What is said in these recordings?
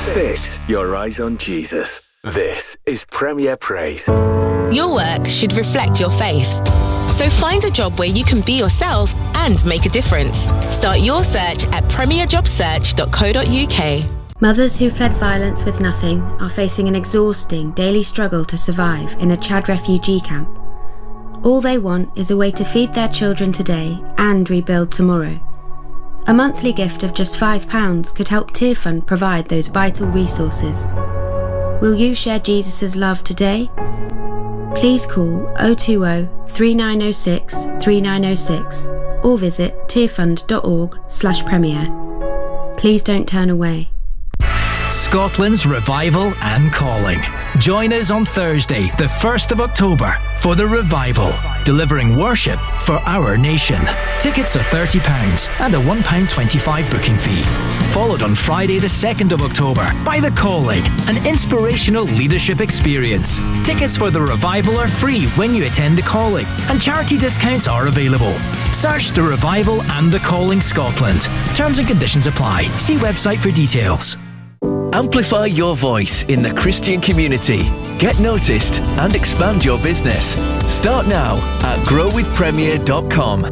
Fix your eyes on Jesus. This is Premier Praise. Your work should reflect your faith. So find a job where you can be yourself and make a difference. Start your search at premierjobsearch.co.uk. Mothers who fled violence with nothing are facing an exhausting daily struggle to survive in a Chad refugee camp. All they want is a way to feed their children today and rebuild tomorrow. A monthly gift of just £5 could help Tearfund provide those vital resources. Will you share Jesus' love today? Please call 020 3906 3906 or visit tearfund.org/premier. Please don't turn away. Scotland's Revival and Calling. Join us on Thursday, the 1st of October, for the Revival, delivering worship for our nation. Tickets are £30 and a £1.25 booking fee. Followed on Friday, the 2nd of October, by The Calling, an inspirational leadership experience. Tickets for the Revival are free when you attend The Calling, and charity discounts are available. Search The Revival and The Calling Scotland. Terms and conditions apply. See website for details. Amplify your voice in the Christian community. Get noticed and expand your business. Start now at growwithpremier.com.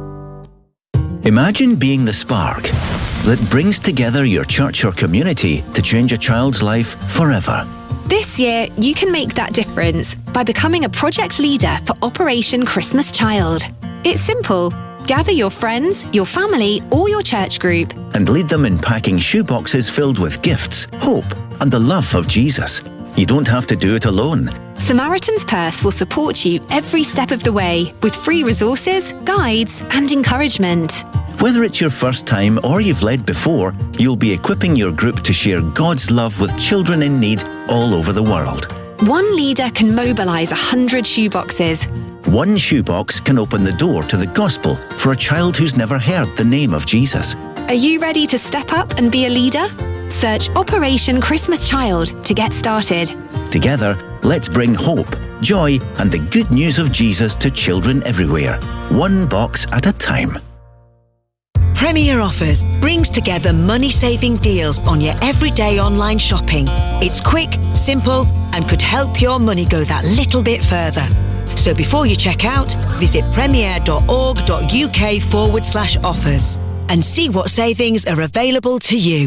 Imagine being the spark that brings together your church or community to change a child's life forever. This year, you can make that difference by becoming a project leader for Operation Christmas Child. It's simple. Gather your friends, your family, or your church group and lead them in packing shoeboxes filled with gifts, hope, and the love of Jesus. You don't have to do it alone. Samaritan's Purse will support you every step of the way with free resources, guides, and encouragement. Whether it's your first time or you've led before, you'll be equipping your group to share God's love with children in need all over the world. One leader can mobilise 100 shoeboxes. One shoebox can open the door to the gospel for a child who's never heard the name of Jesus. Are you ready to step up and be a leader? Search Operation Christmas Child to get started. Together, let's bring hope, joy, and the good news of Jesus to children everywhere, one box at a time. Premier Offers brings together money-saving deals on your everyday online shopping. It's quick, simple, and could help your money go that little bit further. So before you check out, visit premier.org.uk/offers and see what savings are available to you.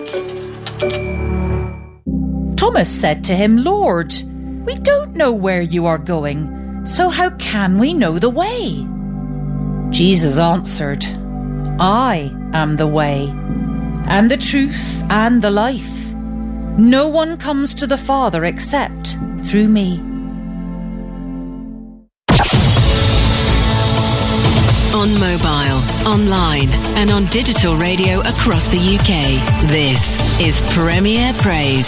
Thomas said to him, "Lord, we don't know where you are going, so how can we know the way?" Jesus answered, "I am the way, and the truth, and the life. No one comes to the Father except through me." On mobile, online, and on digital radio across the UK. This is Premier Praise.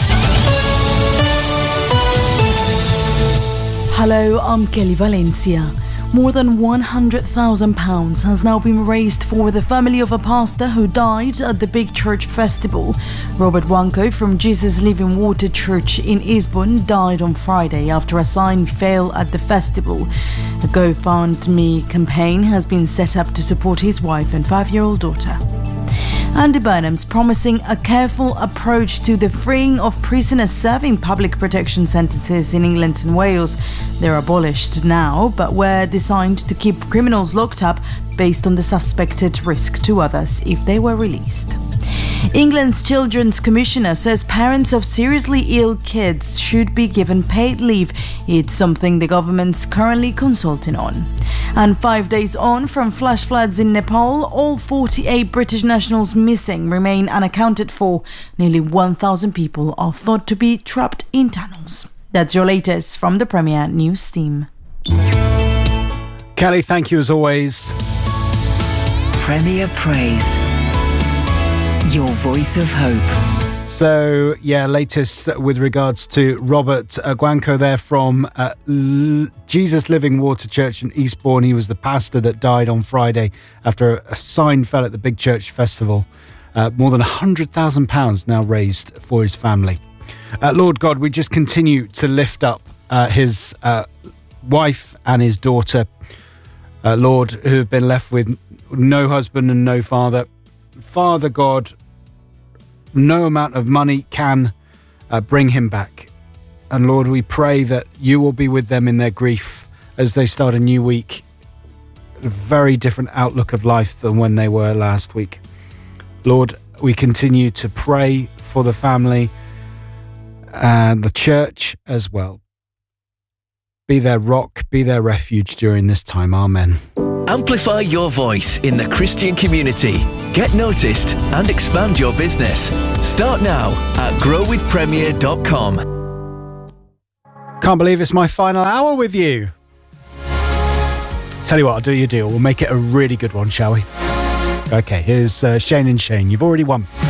Hello, I'm Kelly Valencia. More than £100,000 has now been raised for the family of a pastor who died at the Big Church Festival. Robert Wanko from Jesus Living Water Church in Eastbourne died on Friday after a sign fell at the festival. A GoFundMe campaign has been set up to support his wife and 5-year-old daughter. Andy Burnham's promising a careful approach to the freeing of prisoners serving public protection sentences in England and Wales. They're abolished now, but were designed to keep criminals locked up based on the suspected risk to others if they were released. England's Children's Commissioner says parents of seriously ill kids should be given paid leave. It's something the government's currently consulting on. And 5 days on from flash floods in Nepal, all 48 British nationals missing remain unaccounted for. Nearly 1,000 people are thought to be trapped in tunnels. That's your latest from the Premier News team. Kelly, thank you as always. Premier Praise. Your voice of hope. So, latest with regards to Robert Guanco there from Jesus Living Water Church in Eastbourne. He was the pastor that died on Friday after a sign fell at the Big Church Festival. More than £100,000 now raised for his family. Lord God, we just continue to lift up his wife and his daughter, Lord, who have been left with no husband and no father. Father God, no amount of money can bring him back. And Lord, we pray that you will be with them in their grief as they start a new week. A very different outlook of life than when they were last week. Lord, we continue to pray for the family and the church as well. Be their rock, be their refuge during this time. Amen. Amplify your voice in the Christian community. Get noticed and expand your business. Start now at growwithpremier.com. Can't believe it's my final hour with you. Tell you what, I'll do your deal. We'll make it a really good one, shall we? Okay, here's Shane and Shane. You've already won.